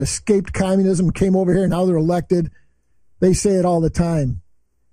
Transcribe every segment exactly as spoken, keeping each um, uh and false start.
escaped communism, came over here, now they're elected. They say it all the time.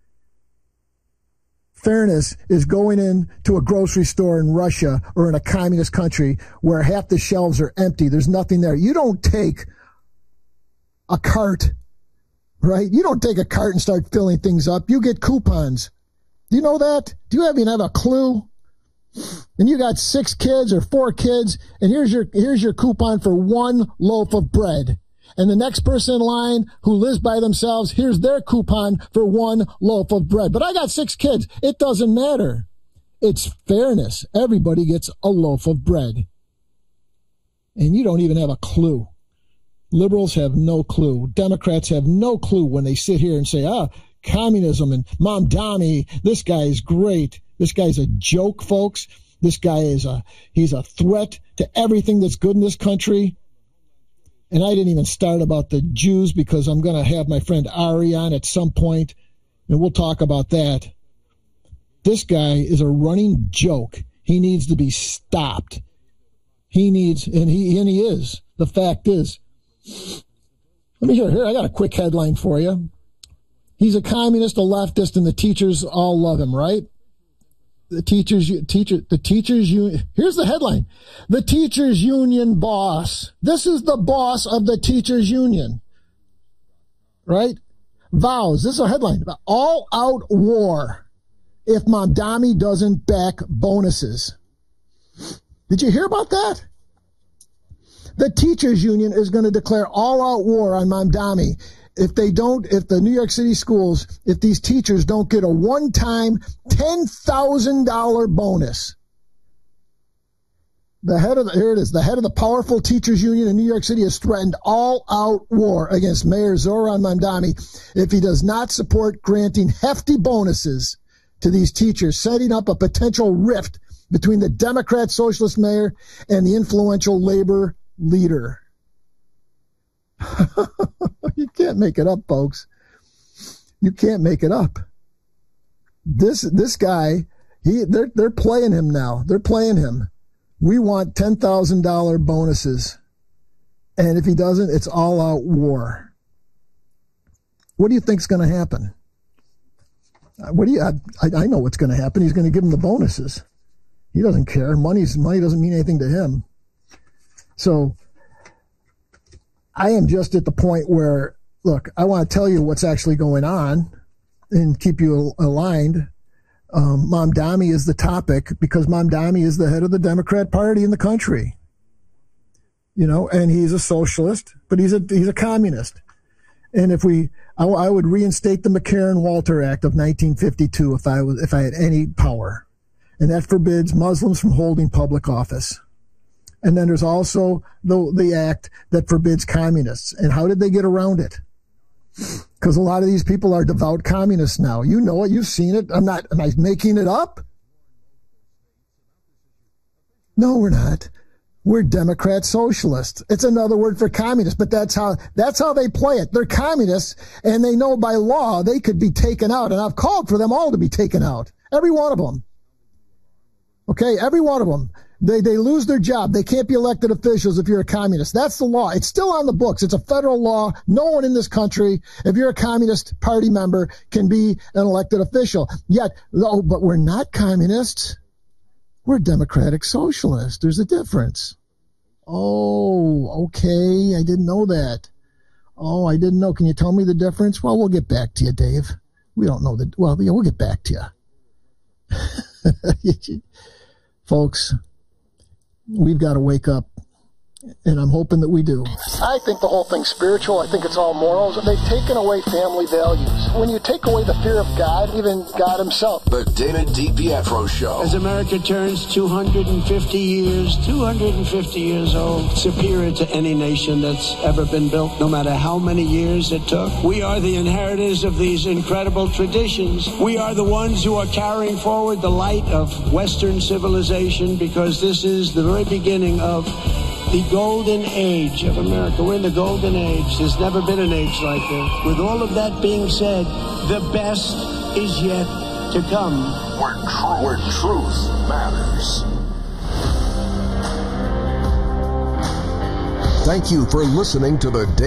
Fairness is going into a grocery store in Russia or in a communist country where half the shelves are empty. There's nothing there. You don't take a cart, right? You don't take a cart and start filling things up. You get coupons. Do you know that? Do you even have a clue? And you got six kids or four kids, and here's your here's your coupon for one loaf of bread. And the next person in line who lives by themselves, here's their coupon for one loaf of bread. But I got six kids. It doesn't matter. It's fairness. Everybody gets a loaf of bread. And you don't even have a clue. Liberals have no clue. Democrats have no clue when they sit here and say, ah, communism and Mamdani, this guy is great. This guy's a joke, folks. This guy is a, he's a threat to everything that's good in this country. And I didn't even start about the Jews because I'm going to have my friend Ari on at some point, and we'll talk about that. This guy is a running joke. He needs to be stopped. He needs, and he and he is. The fact is, let me hear here. I got a quick headline for you. He's a communist, a leftist, and the teachers all love him, right? The teachers, teacher, the teachers union. Here's the headline: the teachers union boss. This is the boss of the teachers union, right? Vows. This is a headline: all-out war if Mamdani doesn't back bonuses. Did you hear about that? The teachers union is going to declare all-out war on Mamdani. If they don't, if the New York City schools, if these teachers don't get a one-time ten thousand dollars bonus. The head of the, here it is, the head of the powerful teachers union in New York City has threatened all-out war against Mayor Zoran Mamdani if he does not support granting hefty bonuses to these teachers, setting up a potential rift between the Democrat socialist mayor and the influential labor leader. You can't make it up, folks. You can't make it up. This this guy, he they're they're playing him now. They're playing him. We want ten thousand dollars bonuses, and if he doesn't, it's all out war. What do you think's going to happen? What do you? I, I know what's going to happen. He's going to give him the bonuses. He doesn't care. Money's money doesn't mean anything to him. So I am just at the point where, look, I want to tell you what's actually going on and keep you aligned. Um, Mamdani is the topic because Mamdani is the head of the Democrat Party in the country. You know, and he's a socialist, but he's a he's a communist. And if we, I, I would reinstate the McCarran-Walter Act of nineteen fifty-two if I was if I had any power, and that forbids Muslims from holding public office. And then there's also the the act that forbids communists. And how did they get around it? Because a lot of these people are devout communists now. You know it. You've seen it. I'm not. Am I making it up? No, we're not. We're Democrat socialists. It's another word for communist, but that's how that's how they play it. They're communists, and they know by law they could be taken out. And I've called for them all to be taken out. Every one of them. Okay, every one of them. They they lose their job. They can't be elected officials if you're a communist. That's the law. It's still on the books. It's a federal law. No one in this country, if you're a Communist Party member, can be an elected official. Yet, oh, but we're not communists. We're democratic socialists. There's a difference. Oh, okay. I didn't know that. Oh, I didn't know. Can you tell me the difference? Well, we'll get back to you, Dave. We don't know the, well, yeah, we'll get back to you. Folks, we've got to wake up, and I'm hoping that we do. I think the whole thing's spiritual. I think it's all morals. They've taken away family values. When you take away the fear of God, even God himself. The David DiPietro Show. As America turns two hundred fifty years, two hundred fifty years old, superior to any nation that's ever been built, no matter how many years it took. We are the inheritors of these incredible traditions. We are the ones who are carrying forward the light of Western civilization, because this is the very beginning of the golden age of America. We're in the golden age. There's never been an age like this. With all of that being said, the best is yet to come. Where, tr- where truth matters. Thank you for listening to the